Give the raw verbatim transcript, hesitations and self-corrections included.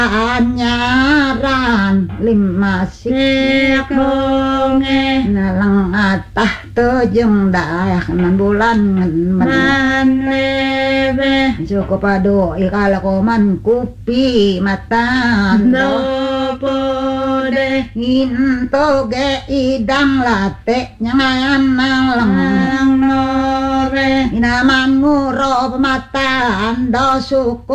anyaran lima Sikonge nalang atah tejeng dayak nan bulan manlebe cukup ado ikala koman kupi matan dopode intoge idang late nyangan nalang ang nore inaman nguro pematan do suku